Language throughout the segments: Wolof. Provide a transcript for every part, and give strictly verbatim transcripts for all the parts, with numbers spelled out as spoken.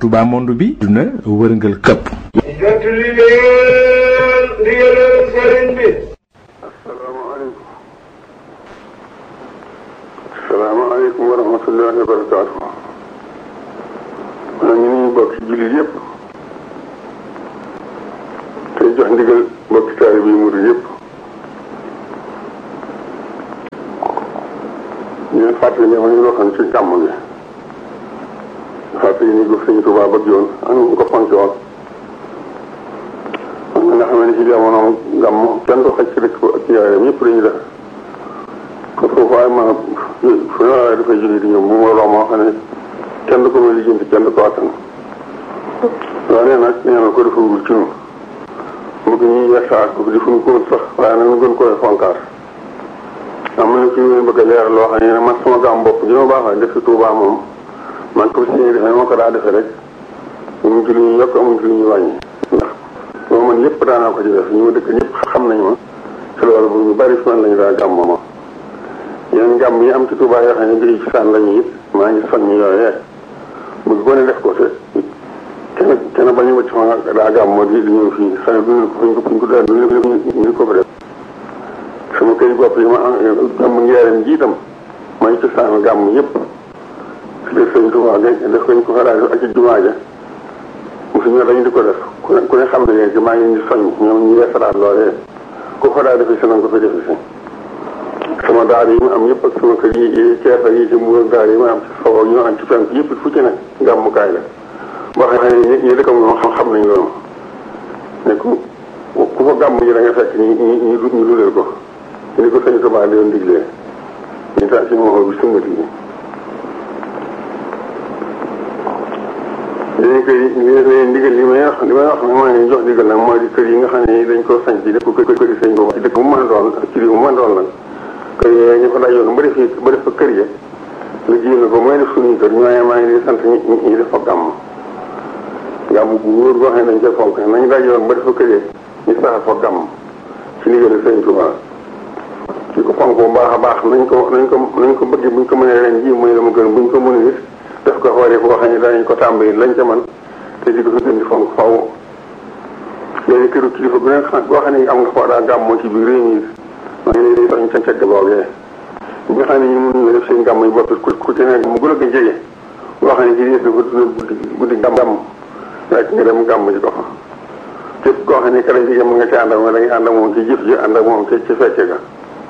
Touba monde bi duna wërngal këpp. jot li leen ndigalal sëriñ bi. asalaamaaleykum. asalaamaaleykum wa rahmatullahi wa barakaatu. maa ngi nuyu mbokki jullit yëpp. tey jox ndigal mbokki taalibe yi murid yëpp. ñu leen fàttali ne ma ñu waxoon ci gàmm gi. fàttali ni ko sëñ Tuubaa bëgg yoon ak ñu ko fonk woon. man nga xam ne ci jamono gàmm kenn du xaj ci dëkk ak yaayam yëpp dañuy def. kon foofu waaye ma fu ne waaye dafay julli di ñëw bu ma loo moo xam ne kenn du ko may lijjanti kenn du ko attan. waaye nag nee na ko defagul ci ñun. bëgg ñuy yeesaat ko defuñu ko woon sax waaye nag ñu gën koy fonkaat. am na ci ñu bëgg a leeral loo xam ne man sama gàmm bopp gi ma baaxee def ci Tuubaa moom man ko si defee moo ko daa defee rek amuñ ci lu ñu yokk amuñ ci lu ñu wàññi. ndax moom man lépp daanaa ko ci def ñu ma dëkk ñëpp xam nañ ma ci loolu bu ñu bari fi man lañu daa gàmm moom. yeneen gàmm yi am ci Tuubaa yoo xam ne bii ci saan lañu it maa ngi soññ yooyee bëgg ko ne def ko te kenn kenn bañu wacc ma daa gàmm di di ñëw fii xëy na duñu ko fuñ ko fuñ ko daan duñu ñu ko fa def. sama kër bopp yi ma am gàmm ngeeram ji itam may ci saan gàmm yëpp si def sëñ Tuubaa def ko ñu ko fa daa def ak ci jumaa ja mosu ñu dañu di ko def ku ne ku ne xam ne leen ci maa ngi ñu soññ ñoom ñu yeesalaat loolee ku fa daa defe si na nga ko fa defe si sama daara yi ma am yëpp ak sama kër yi Cees ak yi ci Mbuur daara yi ma am ci sow ak ñu am ci fenk yëpp fu ci ne gàmmukaay la boo xam ne ñi dëkk moom xam xam nañ loolu ne ku ku fa gàmm yi da nga fekk ñu ñu ñu dundal ko ni ko sëñ Tuubaa doon diglee ñu tax si moo bi sumbati bi léegi koy léegi ndigal li may wax li may wax nag maa ngi jox ndigal nag mooy di kër yi nga xam ne dañ koo sañ ci def ko kër yi sëñ Tuubaa ci dëkk bu mën a doon ak ci réew bu mën a doon nag kër yooyu ñu fa dajoon ba def ba def fa kër ya la jiw na ko mooy def suñuy kër ñooñu maa ngi di sant ñi ñi def fa gàmm gàmm bu wóor boo xam ne dañ koy fonk nañu dajoon ba def fa kër ya ñu saxal fa gàmm ci ndigal sëñ Tuubaa ci ko fonk bu baax a baax nañ ko nañ ko nañ ko bëgg buñ ko mënee ren ji muy la mu gën buñ ko mënee it def ko xoolee boo xam ne danañ ko tàmbali lañ ca man te di ko fi gën di fonk faw léegi këru kilifa bu nekk boo xam ne am nga foo daa gàmmoo ci biir réew mi maa ngi leen di soñ ca cegg boogee ñi nga xam ne ñu mënuñu def seen gàmm yi bopp ku ci nekk mu gën a ko jege boo xam ne ci des dafa dundal guddi guddi gàmm rek nga dem gàmm ji ko fa képp koo xam ne kala jigéen mu nga ci ànd ak moom da ngay ànd ak moom ci jëf ji ànd ak moom ci ci fecce ga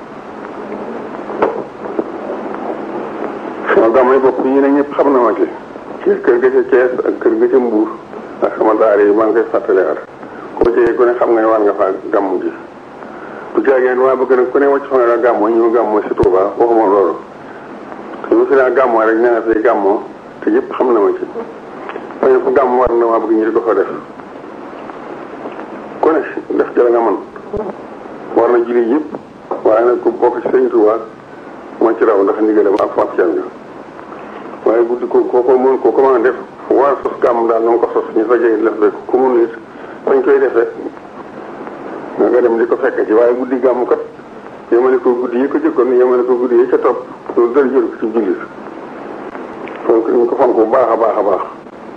sama gàmm yi bopp yi ne ñëpp xam na ma ci ci kër ga ca Cees ak kër ga ca Mbuur ak sama daara yi maa ngi koy fàttali at koo jegee ku ne xam nga ne war nga faa gàmm ji bu jaagee waa bëgg nag ku ne wàcc fa nga daa gàmmoo ñu gàmmoo si Tuubaa waxuma loolu te ñu fi daa gàmmoo rek nee na fi gàmmoo te ñëpp xam na ma ci fañu fu gàmm war na maa bëgg ñu di ko fa def ku ne def jëla nga man war na julli yëpp waaye nag ku bokk ci Sëñ Tuubaa moo ci raw ndax ndigalam ak fab cen nga waaye guddi ko ko ko mën ko comment def waa sos gàmm daal na nga ko sos ñu fa jege def rek ku mun it fañ koy defee nga nga dem di ko fekk ci waaye guddi gàmm kat yemale ko guddi yi ko jëkkoon yemale ko guddi yi ca topp loolu dara jël ko ci jullit donc ñu ko fonk bu baax a baax a baax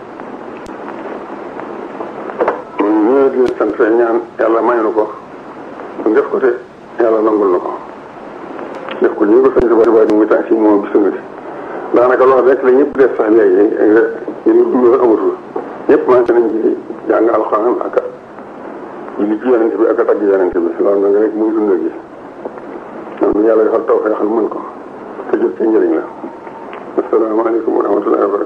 ñoo di sant ñaan yàlla may na ko def ko te yàlla nangul na ko def ko ñu ko sañ sa bari muy tànk si moom bi sungati daanaka loolu rek la ñëpp def sax léegi ñu dund amatul ñëpp manqué nañ ci jàng alxuraan ak julli ci yonente bi ak a tagg yonente bi loolu nag rek muy dund gi noonu yàlla defal taw feexal mën ko te jot ci njëriñ la asalaamaaleykum wa rahmatullahi wa barakatu